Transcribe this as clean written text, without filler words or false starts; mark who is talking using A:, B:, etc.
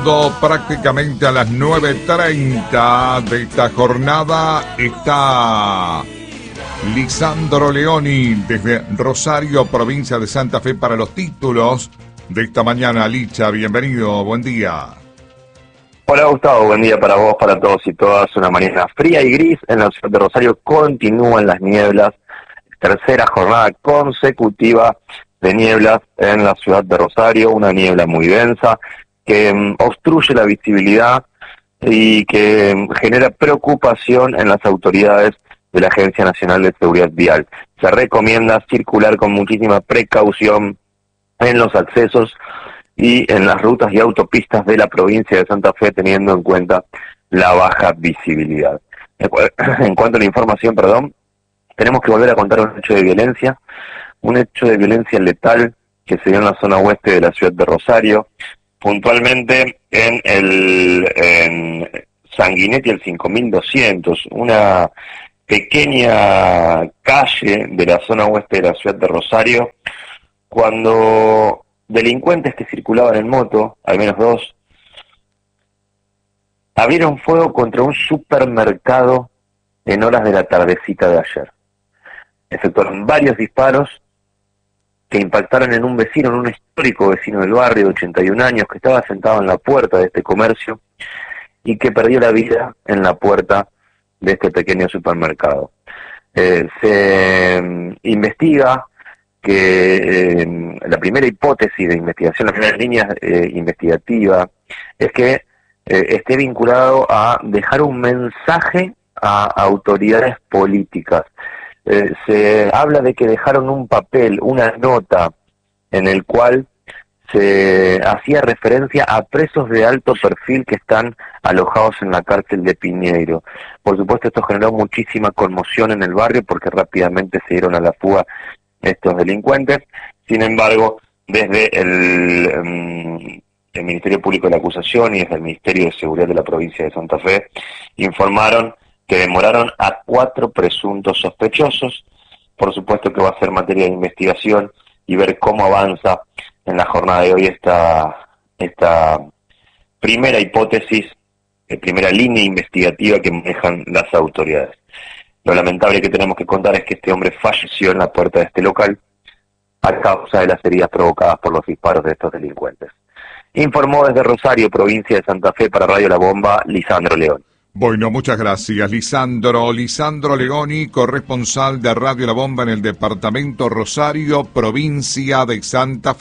A: Llegando prácticamente a las 9:30 de esta jornada está Lisandro Leoni desde Rosario, provincia de Santa Fe, para los títulos de esta mañana. Licha, bienvenido, buen día.
B: Hola Gustavo, buen día para vos, para todos y todas. Una mañana fría y gris en la ciudad de Rosario, continúan las nieblas, tercera jornada consecutiva de nieblas en la ciudad de Rosario, una niebla muy densa que obstruye la visibilidad y que genera preocupación en las autoridades de la Agencia Nacional de Seguridad Vial. Se recomienda circular con muchísima precaución en los accesos y en las rutas y autopistas de la provincia de Santa Fe, teniendo en cuenta la baja visibilidad. En cuanto a la información, tenemos que volver a contar un hecho de violencia letal que se dio en la zona oeste de la ciudad de Rosario, puntualmente en Sanguinetti el 5200, una pequeña calle de la zona oeste de la ciudad de Rosario, cuando delincuentes que circulaban en moto, al menos dos, abrieron fuego contra un supermercado en horas de la tardecita de ayer. Efectuaron varios disparos que impactaron en un vecino, en un histórico vecino del barrio de 81 años, que estaba sentado en la puerta de este comercio y que perdió la vida en la puerta de este pequeño supermercado. Se investiga que la primera hipótesis de investigación, la primera línea investigativa, es que esté vinculado a dejar un mensaje a autoridades políticas. Se habla de que dejaron un papel, una nota, en el cual se hacía referencia a presos de alto perfil que están alojados en la cárcel de Piñeiro. Por supuesto, esto generó muchísima conmoción en el barrio porque rápidamente se dieron a la fuga estos delincuentes. Sin embargo, desde el Ministerio Público de la Acusación y desde el Ministerio de Seguridad de la provincia de Santa Fe informaron que demoraron a 4 presuntos sospechosos. Por supuesto que va a ser materia de investigación y ver cómo avanza en la jornada de hoy esta primera hipótesis, primera línea investigativa que manejan las autoridades. Lo lamentable que tenemos que contar es que este hombre falleció en la puerta de este local a causa de las heridas provocadas por los disparos de estos delincuentes. Informó desde Rosario, provincia de Santa Fe, para Radio La Bomba, Lisandro León.
A: Bueno, muchas gracias, Lisandro. Lisandro Leoni, corresponsal de Radio La Bomba en el departamento Rosario, provincia de Santa Fe.